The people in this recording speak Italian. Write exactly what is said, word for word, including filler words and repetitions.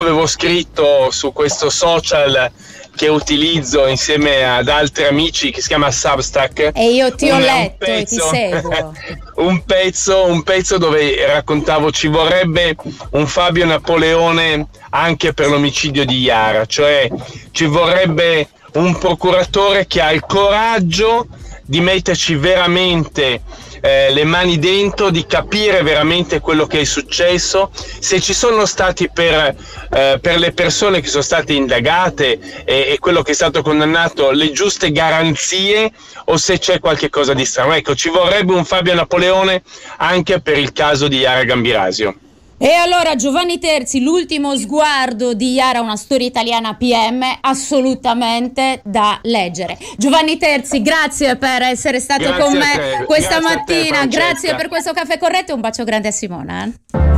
avevo scritto su questo social che utilizzo insieme ad altri amici, che si chiama Substack, e io ti ho un, letto un pezzo, e ti seguo un pezzo un pezzo dove raccontavo ci vorrebbe un Fabio Napoleone anche per l'omicidio di Yara, cioè ci vorrebbe un procuratore che ha il coraggio di metterci veramente eh, le mani dentro, di capire veramente quello che è successo, se ci sono stati per, eh, per le persone che sono state indagate e, e quello che è stato condannato le giuste garanzie, o se c'è qualche cosa di strano. Ecco, ci vorrebbe un Fabio Napoleone anche per il caso di Yara Gambirasio. E allora Giovanni Terzi, L'ultimo sguardo di Yara, una storia italiana P M, assolutamente da leggere. Giovanni Terzi, grazie per essere stato Grazie con me te, questa grazie mattina, a te, grazie per questo caffè corretto e un bacio grande a Simona.